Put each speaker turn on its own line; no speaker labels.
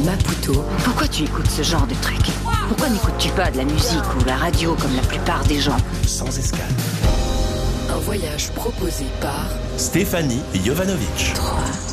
Maputo.
Pourquoi tu écoutes ce genre de truc? Pourquoi n'écoutes-tu pas de la musique ou la radio comme la plupart des gens?
Sans escale.
Un voyage proposé par
Stéphanie Jovanovic.
3,